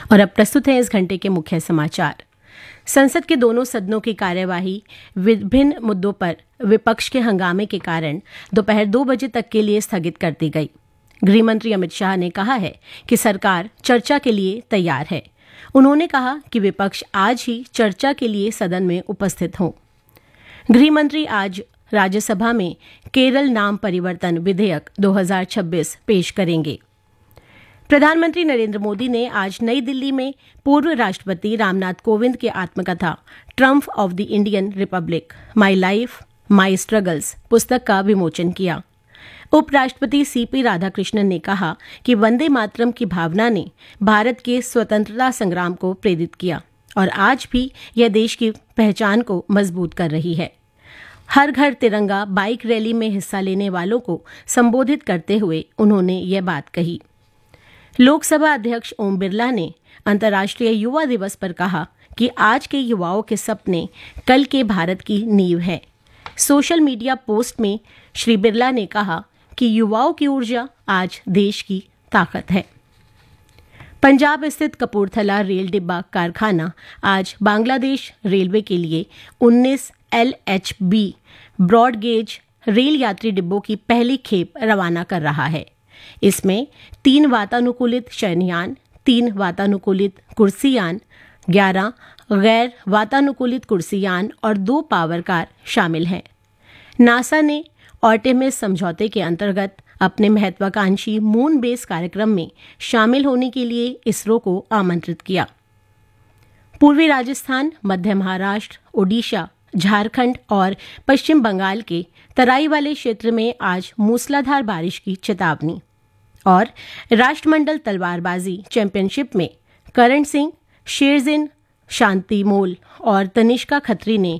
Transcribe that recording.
और अब प्रस्तुत है इस घंटे के मुख्य समाचार। संसद के दोनों सदनों की कार्यवाही विभिन्न मुद्दों पर विपक्ष के हंगामे के कारण दोपहर 2 बजे तक के लिए स्थगित कर दी गई। गृह मंत्री अमित शाह ने कहा है कि सरकार चर्चा के लिए तैयार है। उन्होंने कहा कि विपक्ष आज ही चर्चा के लिए सदन में उपस्थित हों। गृह मंत्री आज राज्यसभा में केरल नाम परिवर्तन विधेयक 2026 पेश करेंगे। प्रधानमंत्री नरेंद्र मोदी ने आज नई दिल्ली में पूर्व राष्ट्रपति रामनाथ कोविंद की आत्मकथा Trump of the Indian Republic my life my struggles पुस्तक का विमोचन किया। उपराष्ट्रपति सीपी राधाकृष्णन ने कहा कि वंदे मातरम की भावना ने भारत के स्वतंत्रता संग्राम को प्रेरित किया और आज भी यह देश की पहचान को मजबूत कर रही है। हर घर तिरंगा बाइक रैली में हिस्सा लेने वालों को संबोधित करते हुए उन्होंने यह बात कही। लोकसभा अध्यक्ष ओम बिरला ने अंतर्राष्ट्रीय युवा दिवस पर कहा कि आज के युवाओं के सपने कल के भारत की नींव है। सोशल मीडिया पोस्ट में श्री बिरला ने कहा कि युवाओं की ऊर्जा आज देश की ताकत है। पंजाब स्थित कपूरथला रेल डिब्बा कारखाना आज बांग्लादेश रेलवे के लिए 19 LHB ब्रॉड गेज रेल यात्री डिब्बों की पहली खेप रवाना कर रहा है। इसमें 3 वातानुकूलित शयनयान, 3 वातानुकूलित कुर्सीयान, 11 गैर वातानुकूलित कुर्सीयान और 2 पावर कार शामिल हैं। नासा ने आर्टेमिस समझौते के अंतर्गत अपने महत्वाकांक्षी मून बेस कार्यक्रम में शामिल होने के लिए इसरो को आमंत्रित किया। पूर्वी राजस्थान, मध्य महाराष्ट्र, ओडिशा, झारखंड और पश्चिम बंगाल के तराई वाले क्षेत्र में आज मूसलाधार बारिश की चेतावनी। और राष्ट्रमंडल तलवारबाजी चैंपियनशिप में करण सिंह, शेरजिन शांति मोल और तनिष्का खत्री ने